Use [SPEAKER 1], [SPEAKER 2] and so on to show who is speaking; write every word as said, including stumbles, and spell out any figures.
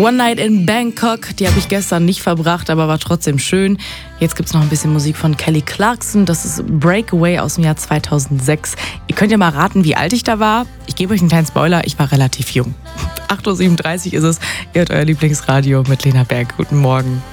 [SPEAKER 1] One Night in Bangkok, die habe ich gestern nicht verbracht, aber war trotzdem schön. Jetzt gibt es noch ein bisschen Musik von Kelly Clarkson, das ist Breakaway aus dem Jahr zweitausendsechs. Ihr könnt ja mal raten, wie alt ich da war. Ich gebe euch einen kleinen Spoiler, ich war relativ jung. acht Uhr siebenunddreißig ist es, ihr hört euer Lieblingsradio mit Lena Berg. Guten Morgen.